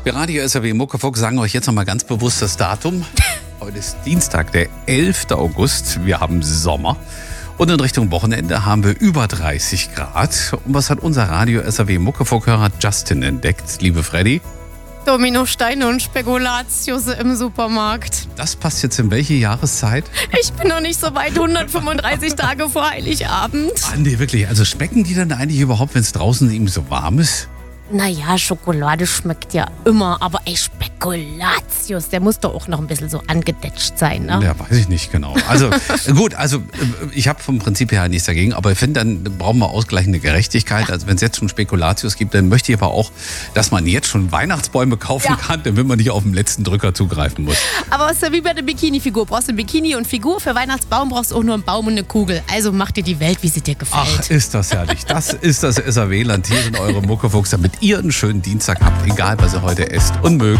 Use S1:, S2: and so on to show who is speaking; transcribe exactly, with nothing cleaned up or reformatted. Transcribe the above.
S1: Wir Radio S R W Muckefuck sagen euch jetzt nochmal ganz bewusst das Datum. Heute ist Dienstag, der elfter August. Wir haben Sommer. Und in Richtung Wochenende haben wir über dreißig Grad. Und was hat unser Radio S R W Muckefuck-Hörer Justin entdeckt, liebe Freddy?
S2: Dominosteine und Spekulatius im Supermarkt.
S1: Das passt jetzt in welche Jahreszeit?
S2: Ich bin noch nicht so weit, hundertfünfunddreißig Tage vor Heiligabend.
S1: Ah, nee, wirklich. Also schmecken die dann eigentlich überhaupt, wenn es draußen eben so warm ist?
S2: Naja, Schokolade schmeckt ja immer, aber ey, Spekulatius, der muss doch auch noch ein bisschen so angedetscht sein, ne?
S1: Ja, weiß ich nicht genau. Also gut, also ich habe vom Prinzip her nichts dagegen, aber ich finde, dann brauchen wir ausgleichende Gerechtigkeit. Also wenn es jetzt schon Spekulatius gibt, dann möchte ich aber auch, dass man jetzt schon Weihnachtsbäume kaufen
S2: Ja.
S1: kann, damit man nicht auf den letzten Drücker zugreifen muss.
S2: Aber es ist ja wie bei der Bikini-Figur. Brauchst du ein Bikini und Figur, für Weihnachtsbaum brauchst du auch nur einen Baum und eine Kugel. Also mach dir die Welt, wie sie dir gefällt.
S1: Ach, ist das herrlich. Das ist das S R W-Land. Hier sind eure Muckefuchs, damit ihr einen schönen Dienstag habt, egal was ihr heute esst und mögt.